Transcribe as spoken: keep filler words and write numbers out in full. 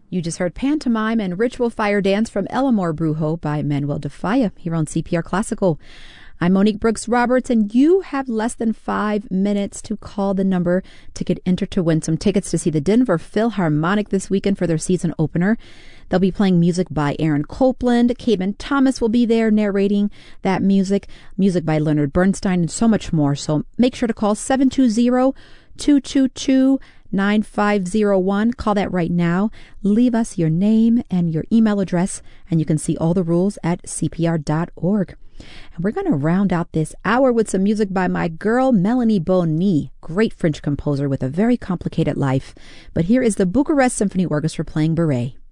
You just heard Pantomime and Ritual Fire Dance from El Amor Brujo by Manuel de Falla here on C P R Classical. I'm Monique Brooks Roberts, and you have less than five minutes to call the number to get entered to win some tickets to see the Denver Philharmonic this weekend for their season opener. They'll be playing music by Aaron Copland. Caben Thomas will be there narrating that music, music by Leonard Bernstein, and so much more. So make sure to call seven two zero, two two two, nine five zero one. Call that right now. Leave us your name and your email address, and you can see all the rules at C P R dot org. And we're going to round out this hour with some music by my girl, Melanie Bonny, great French composer with a very complicated life. But here is the Bucharest Symphony Orchestra playing Beret.